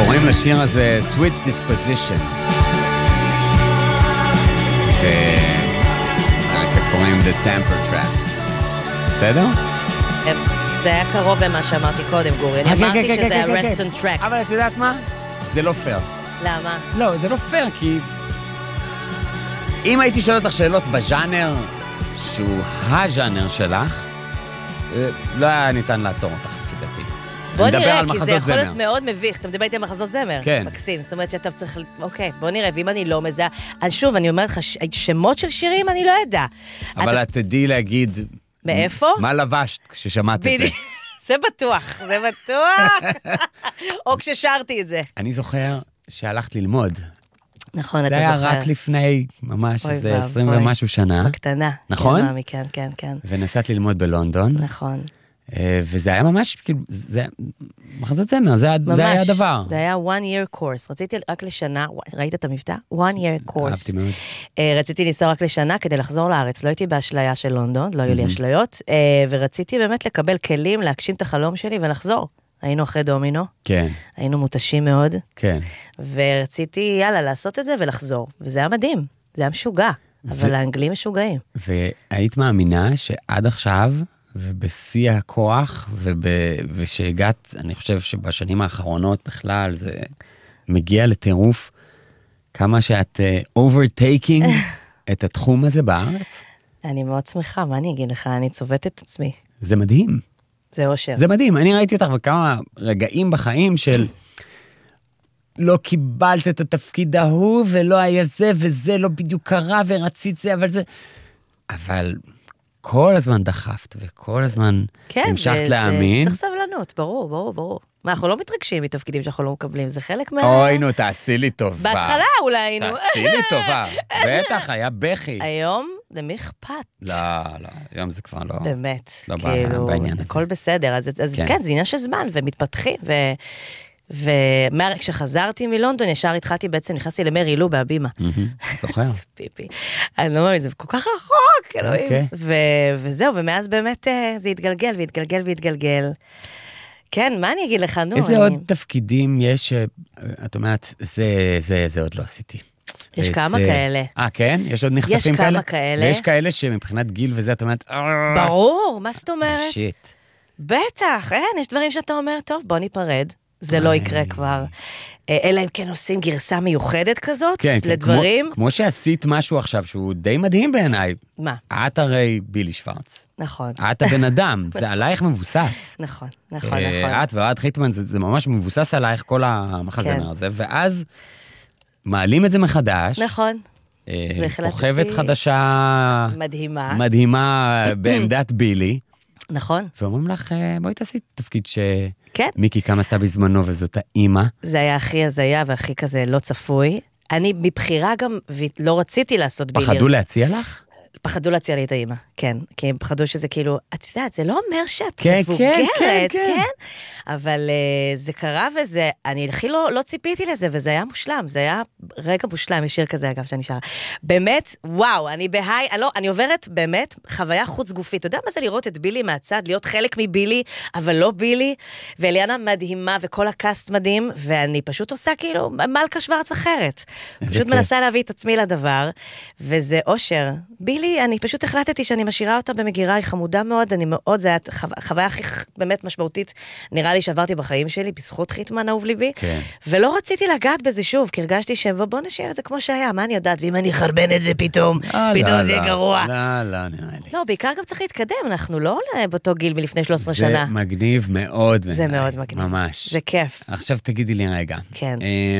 קוראים לשיר הזה Sweet Disposition. קוראים The Temper Traps. בסדר? זה היה קרוב למה שאמרתי קודם, גורי. אני אמרתי שזה היה Rest and Track. אבל את יודעת מה? זה לא פייר. למה? לא, זה לא פייר, כי אם הייתי שואל אותך שאלות בז'אנר שהוא הז'אנר שלך, לא היה ניתן לעצור אותך, לפי דעתי. בוא נראה, כי זה יכול להיות מאוד מביך. אתה מדבר איתי על מחזות זמר? כן. מקסים, זאת אומרת שאתה צריך... אוקיי, בוא נראה, ואם אני לא מזהה... אז שוב, אני אומרת לך, שמות של שירים אני לא יודע. אבל את תדעי להגיד... מאיפה? מה לבשת כששמעת את זה? זה בטוח, זה בטוח. או כששרתי את זה. אני זוכר שהלכת ללמוד. נכון, אתה זוכר. זה היה זוכר. רק לפני ממש איזה 20 ומשהו שנה. בקטנה. נכון? כן, כן, כן. ונסעת ללמוד בלונדון. נכון. וזה היה ממש, כאילו, זה מחזות זמר, זה היה הדבר. זה היה one year course. רציתי רק לשנה, ראית את המבטא? one year course. אהבתי מאוד. רציתי לנסוע רק לשנה כדי לחזור לארץ. לא הייתי באשליה של לונדון, לא היו לי אשליות, ורציתי באמת לקבל כלים, להגשים את החלום שלי ולחזור. היינו אחרי דומינו. כן. היינו מותשים מאוד. כן. ורציתי, יאללה, לעשות את זה ולחזור. וזה היה מדהים. זה היה משוגע. אבל האנגלים משוגעים. והיית מאמינה שעד עכשיו... ובשיא הכוח, ושהגעת, אני חושב שבשנים האחרונות בכלל, זה מגיע לטירוף, כמה שאת overtaking את התחום הזה בארץ. אני מאוד שמחה, מה אני אגיד לך? אני צובט את עצמי. זה מדהים. זה אושר. זה מדהים, אני ראיתי אותך בכמה רגעים בחיים של לא קיבלת את התפקיד ההוא, ולא היה זה, וזה לא בדיוק קרה, ורצית זה, אבל זה... אבל... כל הזמן דחפת, וכל הזמן המשכת להאמין. צריך סבלנות, ברור, ברור, ברור. מה, אנחנו לא מתרגשים מתפקידים שאנחנו לא מקבלים, זה חלק מה... אוי, נו, תעשי לי טובה. בהתחלה אולי היינו. תעשי לי טובה. בטח, היה בכי. היום, למי אכפת? לא, לא, היום זה כבר לא... באמת. לא בעניין הזה. הכל בסדר, אז כן, זה עניין של זמן, ומתפתחים, וכשחזרתי מלונדון, ישר התחלתי בעצם, נכנסתי למרי לו בהבימה. זוכר. זה פיפי. אני לא מאמין, זה כל כך רחוק, אלוהים. וזהו, ומאז באמת זה התגלגל והתגלגל והתגלגל. כן, מה אני אגיד לך, נו? איזה עוד תפקידים יש, את אומרת, זה עוד לא עשיתי. יש כמה כאלה. כן? יש עוד נחשפים כאלה? יש כמה כאלה. ויש כאלה שמבחינת גיל וזה, את אומרת... ברור, מה זאת אומרת? שיט. בטח, יש דברים שאתה אומר, טוב, בוא ניפרד. זה לא יקרה כבר. אלא אם כן עושים גרסה מיוחדת כזאת, לדברים. כמו שעשית משהו עכשיו, שהוא די מדהים בעיניי. מה? את הרי בילי שוורץ. נכון. את הבן אדם, זה עלייך מבוסס. נכון, נכון. את ואוהד חיטמן, זה ממש מבוסס עלייך כל המחזמר הזה, ואז מעלים את זה מחדש. נכון. כוכבת חדשה. מדהימה. מדהימה בעמדת בילי. נכון. ואומרים לך, בואי תעשי תפקיד שמיקי קם עשתה בזמנו, וזאת האמא. זה היה הכי הזיה, והכי כזה לא צפוי. אני מבחירה גם, לא רציתי לעשות בילי. פחדו להציע לך? פחדו להציע לי את האמא, כן. כי הם פחדו שזה כאילו, את יודעת, זה לא אומר שאת מבוגרת, כן. אבל זה קרה וזה, אני הכי לא ציפיתי לזה, וזה היה מושלם, זה היה רגע מושלם, יש שיר כזה אגב שאני שרה. באמת, וואו, אני עוברת באמת חוויה חוץ גופית. אתה יודע מה זה לראות את בילי מהצד, להיות חלק מבילי, אבל לא בילי, ואליאנה מדהימה, וכל הקאסט מדהים, ואני פשוט עושה כאילו מלכה שוורץ אחרת. פשוט מנסה להביא את עצמי לדבר, וזה אושר. בילי, אני פשוט החלטתי שאני משאירה אותה במגירה, היא חמודה מאוד, אני מאוד, זה היה חוויה הכי באמת משמעותית, נראה לי שעברתי בחיים שלי, בזכות חיטמן אהוב ליבי, ולא רציתי לגעת בזה שוב, כי הרגשתי שבוא נשאיר את זה כמו שהיה, מה אני יודעת, ואם אני חרבן את זה פתאום זה יהיה גרוע. לא, נראה לי. לא, בעיקר גם צריך להתקדם, אנחנו לא באותו גיל מלפני 13 שנה. זה מגניב מאוד. זה מאוד מגניב. ממש. זה כיף. עכשיו תגידי לי רגע. כן.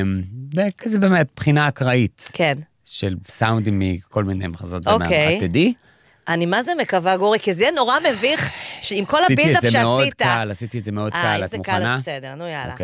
זה באמת בחינה אקראית. כן. של סאונדים מכל מיני מחזות זמר. את תדעי? אני מה זה מקווה, גורי, כי זה נורא מביך, שעם כל הבילדאפ שעשית... עשיתי את זה מאוד קל, את מוכנה? איזה קל, בסדר, נו יאללה.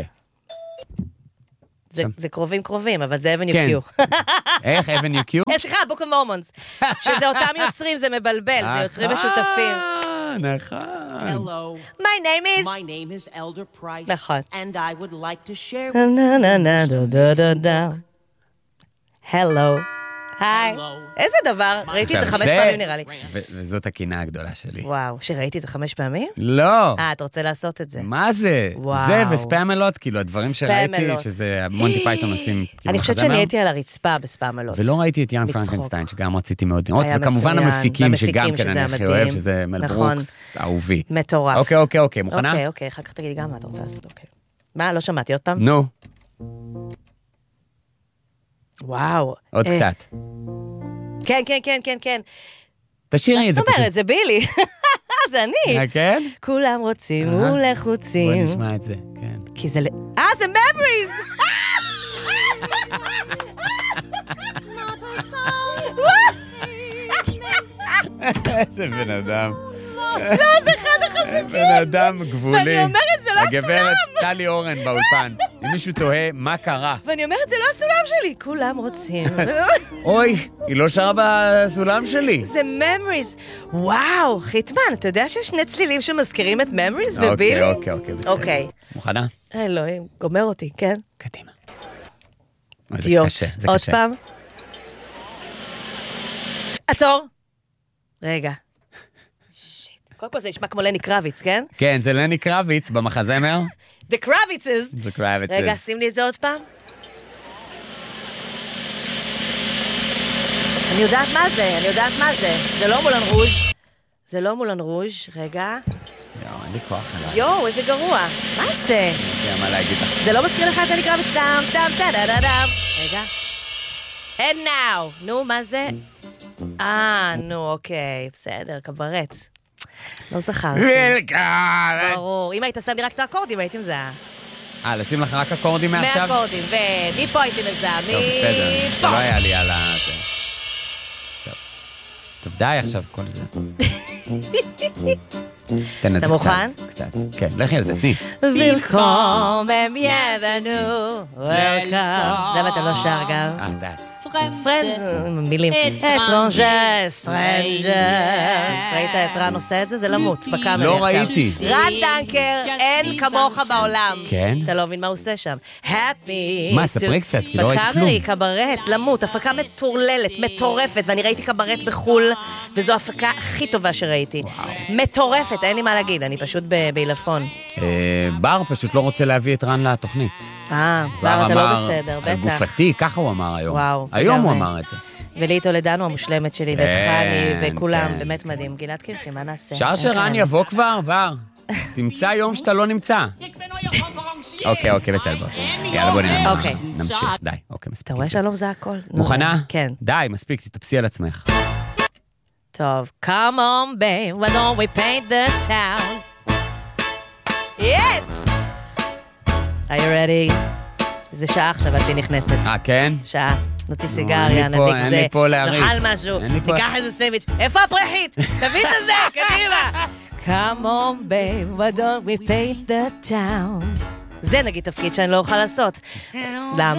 זה קרובים, אבל זה אבן יוקיו. איך, אבן יוקיו? סליחה, בוק ומורמונס. שזה אותם יוצרים, זה מבלבל, זה יוצרים משותפים. נכון. Hello. My name is Elder Price. נכון. And I would like to share with you Hello. היי. איזה דבר? ראיתי את זה 5 פעמים נראה לי. וזאת הקינה הגדולה שלי. וואו, שראיתי את זה 5 פעמים? לא. אתה רוצה לעשות את זה. מה זה? וואו. זה וספאמלות, כאילו הדברים שראיתי, ספאמלות. שזה מונטי פייתון עושים כאילו אני חושבת מחזמר. שאני הייתי על הרצפה בספאמלות. ולא ראיתי את יאן מצחוק. פרנקנשטיין, שגם רציתי מאוד לראות, היה וכמובן מצוין, המפיקים, שגם והמפיקים, כן שזה אני הכי המדהים. אוהב, שזה מל נכון. ברוקס, אהובי. מטורף. אוקיי, מוכנה? אוקיי, אחר כך תגידי גם מה אתה רוצה לעשות, אוקיי. מה, לא שמעתי עוד פעם? נו, וואו. עוד קצת. כן. תשאירי את זה זאת פשוט. אומרת, זה בילי. זה אני. כן? כולם רוצים בוא ולחוצים. נשמע את זה, כן. כי זה... זה memories! איזה בן אדם. לא, זה אחד החזקים. בן אדם גבולי. ואני אומרת, זה לא הגברת טלי אורן באולפן. אם מישהו תוהה, מה קרה? ואני אומרת, זה לא הסולם שלי. כולם רוצים. אוי, היא לא שרה בסולם שלי. זה memories. וואו, חיטמן, אתה יודע שיש 2 צלילים שמזכירים את memories בבילי? אוקיי, בסדר. אוקיי. מוכנה? אלוהים, גומר אותי, כן? קדימה. דיוט. עוד פעם. עצור. רגע. קודם כל זה נשמע כמו לני קרביץ, כן? כן, זה לני קרביץ במחזמר. The Kravitzes. The Kravitzes. רגע, שים לי את זה עוד פעם. אני יודעת מה זה. זה לא מולן רוז'. רגע. אין לי כוח עליי. יואו, איזה גרוע. מה זה? אני יודע מה להגיד לך. זה לא מזכיר לך את לני קרביץ? דם. רגע. And now. נו, מה זה? נו, אוקיי. בסדר, קברט. לא זכרתי. וילקה! ברור. אם היית שם לי רק את האקורדים, הייתי מזהה. לשים לך רק אקורדים מעכשיו? מהאקורדים, ומפה הייתי מזהה, טוב, בסדר. זה לא היה לי על ה... טוב, די עכשיו כל זה. תן את זה אתה מוכן? קצת. כן, לכי על זה, תני. וילקום, ביenvenu, וולקם. למה אתה לא שר גם? דעת. מילים. אטרנג'ר, סטרנג'ר. ראית את רן עושה את זה? זה למות, בקאמרי עכשיו. לא ראיתי. רן דנקר, אין כמוך בעולם. כן? אתה לא מבין מה הוא עושה שם. Happy. מה, ספרי קצת, כי לא ראיתי כלום. בקאמרי, קברט, למות, הפקה מטורללת, מטורפת, ואני ראיתי קברט בחול, וזו ההפקה הכי טובה שראיתי. מטורפת, אין לי מה להגיד, אני פשוט בעילפון. בר פשוט לא רוצה להביא את רן לתוכנית. בר, אתה לא בסדר, בטח. גופתי, ככה הוא אמר היום. וואו. היום הוא אמר את זה. ולי טולדנו המושלמת שלי, ואת חני, וכולם, באמת מדהים. גלעד קרחי, מה נעשה? אפשר שרן יבוא כבר, בר? תמצא יום שאתה לא נמצא. אוקיי, בסדר. יאללה, בוא נמשיך. די, אוקיי, מספיק. אתה רואה שלום זה הכל? מוכנה? כן. די, מספיק, תתאפסי על עצמך. טוב, come on, babe, why don't we paint the town? Yes! Are you ready? זה שעה עכשיו עד שהיא נכנסת. כן? שעה. נוציא סיגריה, נדליק זה. אין לי פה להריץ. נאכל משהו, ניקח איזה סנדוויץ'. איפה הפרחית? תביא את זה, קדימה. Come on, babe, why don't we paint the town? זה נגיד תפקיד שאני לא אוכל לעשות. למה?